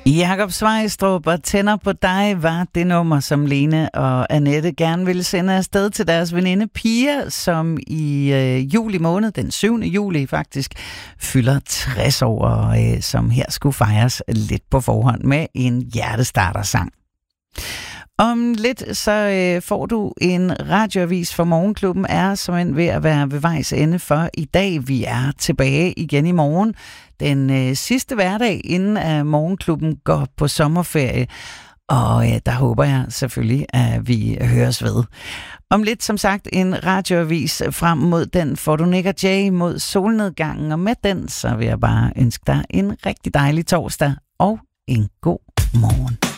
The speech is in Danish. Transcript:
Jakob Svejstrup og Tænder på dig var det nummer, som Lene og Annette gerne ville sende afsted til deres veninde Pia, som i juli måned, den 7. juli faktisk, fylder 60 år, og som her skulle fejres lidt på forhånd med en hjertestartersang. Om lidt så får du en radioavis, for Morgenklubben er som ved at være ved vejs ende for i dag. Vi er tilbage igen i morgen, den sidste hverdag, inden at Morgenklubben går på sommerferie. Og der håber jeg selvfølgelig, at vi høres ved. Om lidt, som sagt, en radioavis frem mod den får du Nick og Jay mod solnedgangen. Og med den, så vil jeg bare ønske dig en rigtig dejlig torsdag og en god morgen.